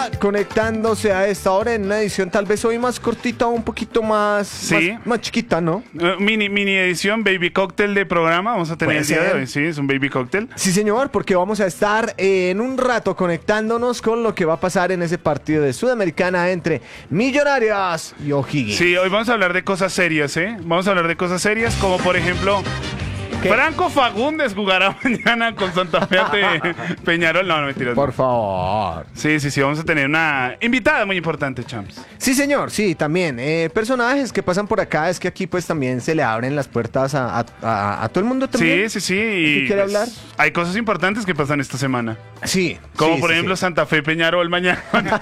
está conectándose a esta hora en una edición tal vez hoy más cortita, un poquito más chiquita, ¿no? Mini edición, baby cocktail de programa. Vamos a tener Puede el día ser. de hoy, sí, es un baby cocktail. Sí, señor, porque vamos a estar en un rato conectándonos con lo que va a pasar en ese partido de Sudamericana entre Millonarios y O'Higgins. Sí, hoy vamos a hablar de cosas serias, ¿eh? Vamos a hablar de cosas serias, como por ejemplo... ¿Qué? Franco Fagundes jugará mañana con Santa Fe ante Peñarol. No, mentiras. Por favor. Sí, vamos a tener una invitada muy importante, Champs. Sí, señor, sí, también. Personajes que pasan por acá, es que aquí pues también se le abren las puertas a todo el mundo también. Sí. ¿Qué quiere hablar? Hay cosas importantes que pasan esta semana. Sí. Como sí, por sí, ejemplo sí. Santa Fe Peñarol mañana.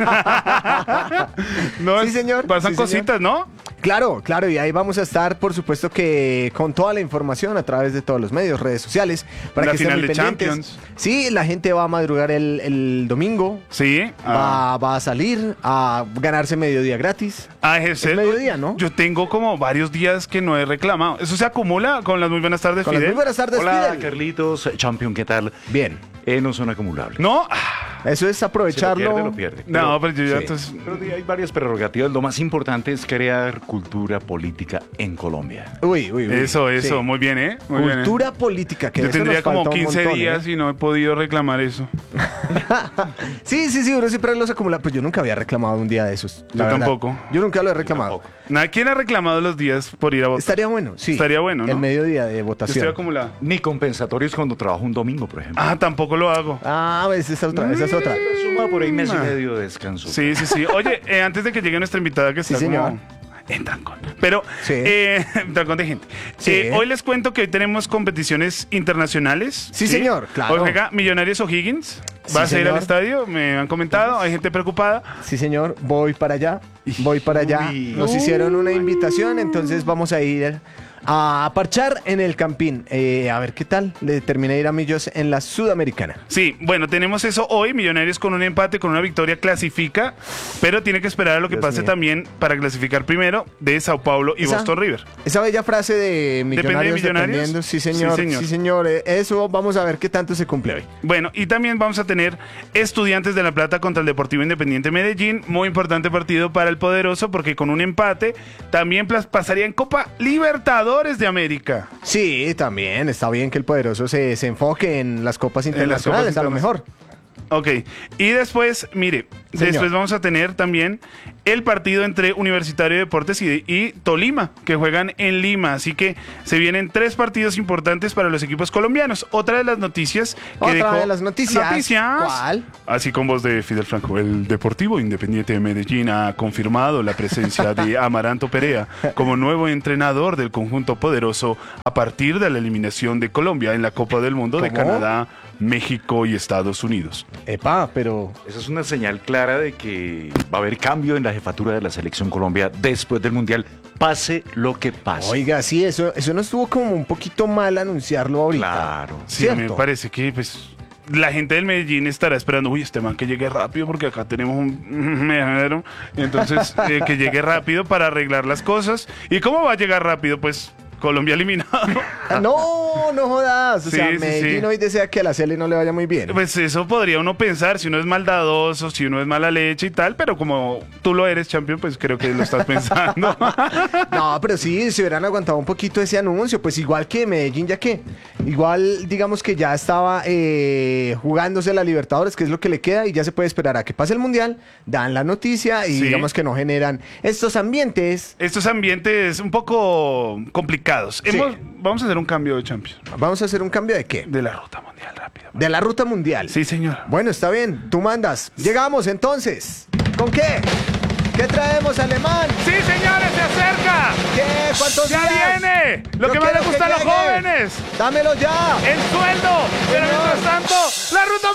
¿No? Sí, señor. Pasan Sí, cositas, ¿no? Claro, y ahí vamos a estar, por supuesto que con toda la información a través de todos los medios, redes sociales, para La que estén final muy de pendientes. Champions. Sí, la gente va a madrugar el domingo, Sí. va a salir a ganarse mediodía gratis. ejercer. Es mediodía, ¿no? Yo tengo como varios días que no he reclamado. ¿Eso se acumula con las muy buenas tardes, Con las Fidel? muy buenas tardes, Hola, Fidel. Carlitos, Champion, ¿qué tal? Bien, No son acumulables. No. eso es aprovecharlo. Lo pierde. No, pero yo ya sí. entonces... Pero hay varias prerrogativas. Lo más importante es crear cultura política en Colombia. Uy. Eso, Sí. muy bien, ¿eh? Muy bien, ¿eh? Cultura política, que Yo eso tendría nos como falta un 15 montón, días ¿eh? y no he podido reclamar eso. Sí, uno siempre los acumula. Pues yo nunca había reclamado un día de esos. la Yo verdad. tampoco. Yo nunca lo he reclamado. ¿Quién ha reclamado los días por ir a votar? Estaría bueno, sí. Estaría bueno, ¿no? El mediodía de Yo estoy votación. acumulado. Ni compensatorios cuando trabajo un domingo, por ejemplo. Tampoco lo hago. Esa es otra, esa es otra. Suma por ahí mes y medio de descanso. Sí. Oye, antes de que llegue nuestra invitada que está Sí, señor. como en trancón. Pero, Sí. trancón de gente. Sí. Hoy les cuento que hoy tenemos competiciones internacionales. Sí, señor, claro. Hoy juega Millonarios O'Higgins. Sí, ¿Vas a ir señor. al estadio? Me han comentado. Hay gente preocupada. Sí, señor, voy para allá. Nos hicieron una invitación, entonces vamos a ir a parchar en el Campín. A ver qué tal. Le terminé de ir a Millos en la Sudamericana. Sí, bueno, tenemos eso hoy. Millonarios con un empate, con una victoria clasifica, pero tiene que esperar a lo que Dios pase mío. también para clasificar primero de Sao Paulo y Esa- Boston River. Esa bella frase de Millonarios, Millonarios? dependiendo. Sí, señor. Sí, señor. Sí, señor. Eso vamos a ver qué tanto se cumple hoy. Bueno, y también vamos a tener Estudiantes de La Plata contra el Deportivo Independiente Medellín. Muy importante partido para el poderoso porque con un empate también pasaría en Copa Libertadores de América. Sí, también. Está bien que el poderoso se enfoque en las copas internacionales, a lo mejor. Ok, y después, mire, Señor. después vamos a tener también el partido entre Universitario de Deportes y Tolima, que juegan en Lima. Así que se vienen 3 partidos importantes para los equipos colombianos. Otra de las noticias que Otra dejó... de las noticias. ¿Cuál? Así con voz de Fidel Franco. El Deportivo Independiente de Medellín ha confirmado la presencia de Amaranto Perea como nuevo entrenador del conjunto poderoso a partir de la eliminación de Colombia en la Copa del Mundo de ¿Cómo? Canadá, México y Estados Unidos. Epa, pero... Esa es una señal clara de que va a haber cambio en la jefatura de la Selección Colombia después del Mundial, pase lo que pase. Oiga, sí, eso no estuvo como un poquito mal anunciarlo ahorita. Claro. Sí, a mí me ¿Cierto? parece que pues la gente del Medellín estará esperando, uy, este man que llegue rápido porque acá tenemos un mejero. Entonces, que llegue rápido para arreglar las cosas. ¿Y cómo va a llegar rápido? Pues Colombia eliminado. No jodas. O sea, Sí, sí, Medellín sí. hoy desea que a la Cele no le vaya muy bien. Pues eso podría uno pensar, si uno es maldadoso, si uno es mala leche y tal, pero como tú lo eres, champion, pues creo que lo estás pensando. No, pero sí, se hubieran aguantado un poquito ese anuncio. Pues igual que Medellín, ya que igual digamos que ya estaba jugándose la Libertadores, que es lo que le queda, y ya se puede esperar a que pase el Mundial, dan la noticia y Sí. digamos que no generan estos ambientes. Estos ambientes un poco complicados. Sí. Vamos a hacer un cambio de champion. Vamos a hacer un cambio de qué? De la ruta mundial rápido. De la ruta mundial. Sí, señor. Bueno, está bien, tú mandas. Llegamos entonces. ¿Con qué? ¿Qué traemos, alemán? Sí, señores, se acerca. ¿Qué? ¿Cuántos ¡Ya días? viene! Lo Yo que más quiero les gusta a los llegue. jóvenes. Dámelo ya. El sueldo. Pero Señor. mientras tanto, la ruta